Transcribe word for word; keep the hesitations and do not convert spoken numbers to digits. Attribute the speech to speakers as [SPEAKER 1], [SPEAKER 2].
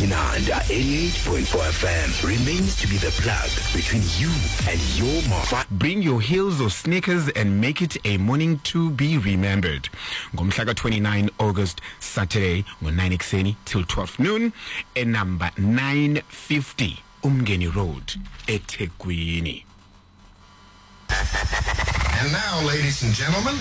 [SPEAKER 1] Inanda eighty-eight point four F M remains to be the plug between you and your mom.
[SPEAKER 2] Bring your heels or sneakers and make it a morning to be remembered. Ngomhlaka twenty-ninth August, Saturday, nine ekuseni till twelve noon, at number nine fifty Umgeni Road, eThekwini.
[SPEAKER 3] And now, ladies and gentlemen,